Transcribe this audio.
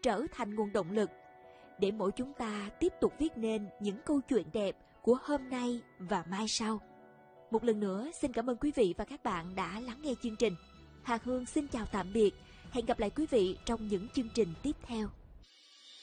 trở thành nguồn động lực để mỗi chúng ta tiếp tục viết nên những câu chuyện đẹp của hôm nay và mai sau. Một lần nữa xin cảm ơn quý vị và các bạn đã lắng nghe chương trình. Hà Hương xin chào tạm biệt. Hẹn gặp lại quý vị trong những chương trình tiếp theo.